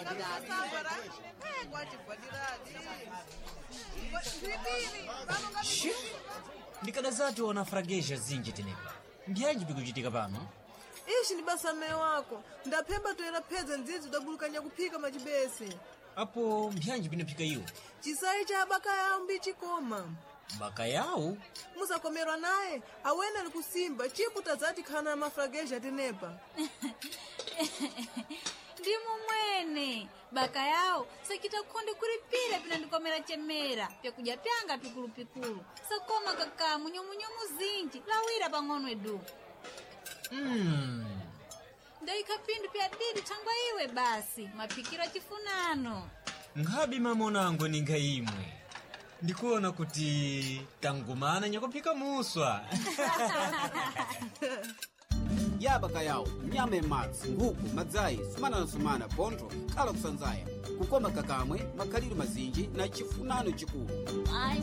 ndikadazati wana frageja zinji tenepa mbyanji bikuchitika pano. Ishi ni basa mme wako ndaphemba toera phedza ndzidzi udabulukanya kuphika machibese apo mbyanji binophika iwo chisayi cha baka yawo mbichikoma baka yawo musakomerwa naye awena ali kusimba chiputa zati khana ya mafrageja tenepa ndimu mwene baka yawo sakita khonde kulipira pina ndikomera chemera pyakuja pyanga pikulu sakoma kakamu nyomunyomu zinji lawira pang'ono edu ndaika pindu pya didi changwa iwe basi mapikira chifunano nkhabi mamonango ninga imwe ndikuona kuti tangumana nyakuphika muswa yabaka yawo nyama emadzi nkhuku madzayi sumana pontho khala kusanzaya kukoma kakamwe makhaliro mazinji na chifunano chikulu. Ai